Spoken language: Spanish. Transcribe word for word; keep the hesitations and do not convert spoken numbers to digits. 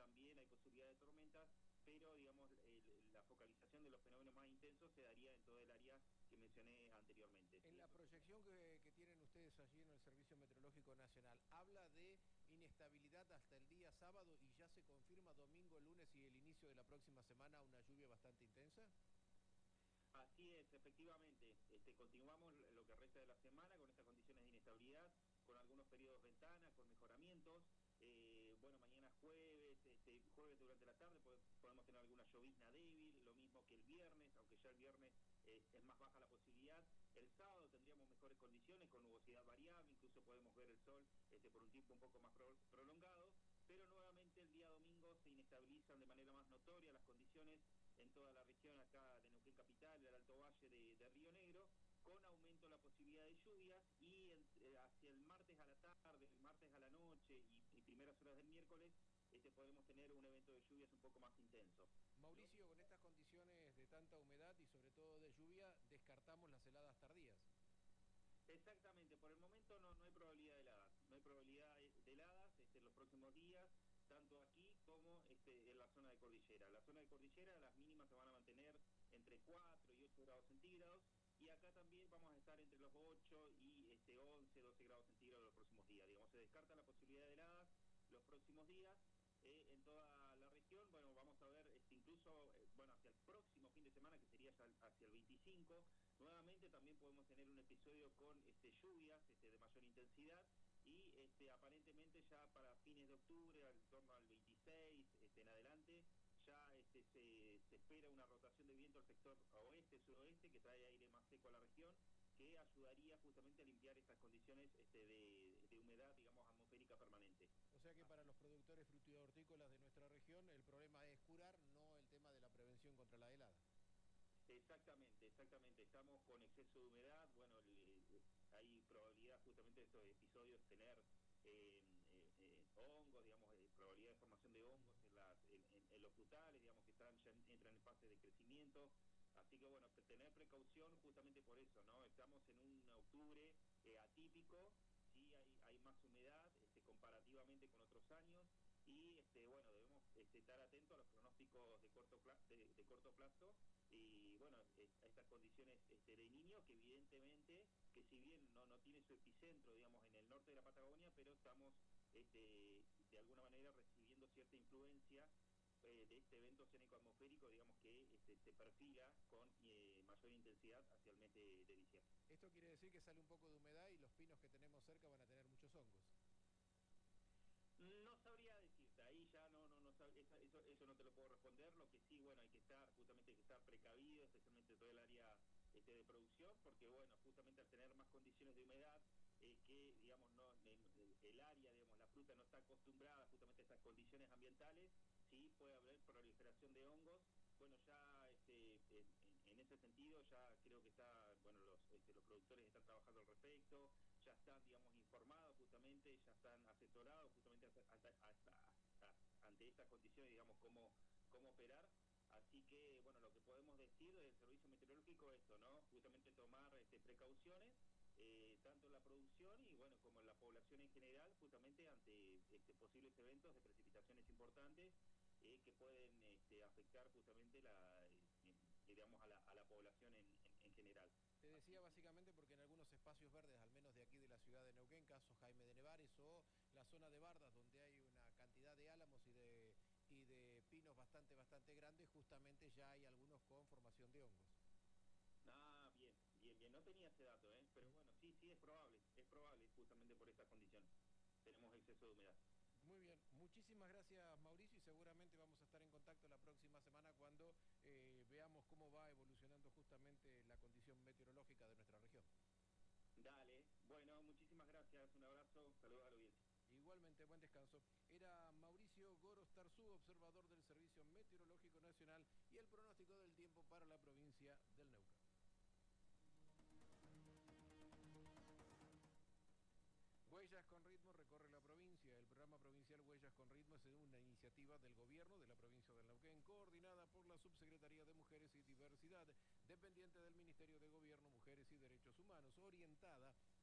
también hay posibilidad de tormentas, pero digamos el, la focalización de los fenómenos más intensos se daría en todo el área que mencioné anteriormente. En ¿sí? la proyección que, que tienen ustedes allí en el Servicio Meteorológico Nacional, habla de inestabilidad hasta el día sábado y ya se confirma domingo, lunes y el inicio de la próxima semana una lluvia bastante intensa. Así es, efectivamente. Este, continuamos lo que resta de la semana con estas condiciones de inestabilidad, con algunos periodos ventana, con mejoramientos. Eh, bueno, mañana jueves, este, jueves durante la tarde podemos tener alguna llovizna débil, lo mismo que el viernes, aunque ya el viernes eh, es más baja la posibilidad. El sábado tendríamos mejores condiciones, con nubosidad variable, incluso podemos ver el sol este, por un tiempo un poco más pro prolongado, pero nuevamente el día domingo se inestabilizan de manera más notoria las condiciones en toda la región acá de Neuquén Capital, el Alto Valle de, de Río Negro, con aumento de la posibilidad de lluvias y en, eh, hacia el martes a la tarde, el martes a la noche y, y primeras horas del miércoles, este, podemos tener un evento de lluvias un poco más intenso. Mauricio, con estas condiciones de tanta humedad y sobre todo de lluvia, descartamos las heladas tardías. Exactamente, por el momento no, no hay probabilidad de heladas, no hay probabilidad de heladas este, en los próximos días, tanto aquí como este, en la zona de cordillera. La zona de cordillera, las mínimas se van a mantener entre cuatro y ocho grados centígrados, y acá también vamos a estar entre los ocho y este, once, doce grados centígrados los próximos días. Digamos, se descarta la posibilidad de heladas los próximos días. Eh, en toda la región, bueno, vamos a ver este, incluso, eh, bueno, hacia el próximo fin de semana, que sería ya hacia el veinticinco, nuevamente también podemos tener un episodio con este, lluvias este, de mayor intensidad, y este, aparentemente ya para fines de octubre, en torno al veintiséis este, en adelante, ya este, se, se espera una rotación de viento al sector oeste-suroeste que trae aire más seco a la región, que ayudaría justamente a limpiar estas condiciones este, de, de humedad, digamos, atmosférica permanente. O sea que para los productores frutícolas de nuestra región el problema es curar, no el tema de la prevención contra la helada. Exactamente, exactamente. Estamos con exceso de humedad. Bueno, le, hay probabilidad justamente de estos episodios tener eh, eh, eh, hongos, digamos, eh, probabilidad de formación de hongos en, las, en, en, en los frutales, digamos, que están ya entran en fase de crecimiento. Así que bueno, tener precaución justamente por eso, ¿no? Estamos en un octubre eh, atípico, sí hay, hay más humedad este, comparativamente con otros años, y este, bueno, debemos este, estar atentos a los pronósticos de corto, de, de corto plazo, y bueno, a estas condiciones este, de niño, que evidentemente, que si bien no, no tiene su epicentro, digamos, en el norte de la Patagonia, pero estamos este, de alguna manera recibiendo cierta influencia eh, de este evento oceánico atmosférico, digamos, que este, se perfila con eh, mayor intensidad hacia el mes de, de diciembre. Esto quiere decir que sale un poco de humedad y los pinos que tenemos cerca van a tener muchos hongos. No sabría decirte, ahí ya no, no, no eso, eso, eso no te lo puedo responder. Lo que sí, bueno, hay que estar, justamente hay que estar precavido, especialmente todo el área este, de producción, porque bueno, justamente al tener más condiciones de humedad, eh, que digamos, no, el área, digamos, la fruta no está acostumbrada justamente a estas condiciones ambientales, sí puede haber proliferación de hongos. Bueno, ya este, en, en ese sentido ya creo que está, bueno, los, este, los productores están trabajando al respecto, ya están, digamos, informados justamente, ya están asesorados justamente hasta, hasta, hasta, hasta, ante estas condiciones, digamos, cómo, cómo operar. Así que, bueno, lo que podemos decir del servicio meteorológico es esto, ¿no? Justamente tomar este, precauciones, eh, tanto en la producción y, bueno, como en la población en general, justamente ante este, posibles eventos de precipitaciones importantes, eh, que pueden este, afectar justamente la, eh, digamos, a la, a la población en, en, en general. Te decía básicamente porque en algunos espacios verdes, al menos de aquí de la ciudad de Neuquén, caso Jaime de Nevares, o la zona de Bardas, donde hay una cantidad de álamos y de, y de pinos bastante, bastante grandes, justamente ya hay algunos con formación de hongos. Ah, bien, bien, bien. No tenía ese dato, ¿eh? Pero bueno, sí, sí, es probable, es probable justamente por estas condiciones. Tenemos exceso de humedad. Muy bien, muchísimas gracias Mauricio y seguramente vamos a estar en contacto la próxima semana cuando eh, veamos cómo va evolucionando justamente la condición meteorológica de nuestra región. Dale, bueno, muchísimas gracias, un abrazo, saludos a la audiencia. Igualmente, buen descanso. Era Mauricio Goros Tarzú, observador del Servicio Meteorológico Nacional y el pronóstico del tiempo para la provincia del Neuquén. Huellas con Ritmo recorre la provincia. El programa provincial Huellas con Ritmo es una iniciativa del gobierno de la provincia del Neuquén, coordinada por la Subsecretaría de Mujeres y Diversidad, dependiente del Ministerio de Gobierno, Mujeres y Derechos Humanos, orientada